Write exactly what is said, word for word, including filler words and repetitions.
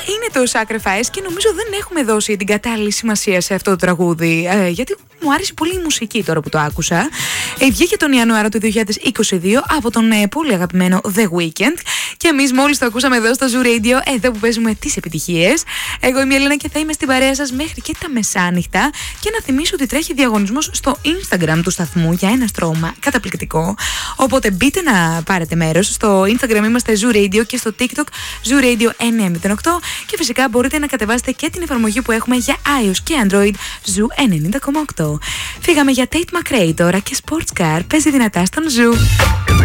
είναι το Sacrifice και νομίζω δεν έχουμε δώσει την κατάλληλη σημασία σε αυτό το τραγούδι. Ε, γιατί μου άρεσε πολύ η μουσική τώρα που το άκουσα. Ε, βγήκε τον Ιανουάριο του δύο χιλιάδες είκοσι δύο από τον ε, πολύ αγαπημένο The Weeknd. Και εμείς μόλις το ακούσαμε εδώ στο Zoo Radio, εδώ που παίζουμε τις επιτυχίες. Εγώ είμαι η Ελένα και θα είμαι στην παρέα σας μέχρι και τα μεσάνυχτα. Και να θυμίσω ότι τρέχει διαγωνισμός στο Instagram του σταθμού για ένα στρώμα καταπληκτικό. Οπότε μπείτε να πάρετε μέρος. Στο Instagram είμαστε Zoo Radio και στο TikTok Zoo Radio εννιακόσια οκτώ. Και φυσικά μπορείτε να κατεβάσετε και την εφαρμογή που έχουμε για iOS και Android Zoo ενενήντα κόμμα οκτώ. Φύγαμε για Tate McRae τώρα και Sports Car παίζει δυνατά στον Zoo.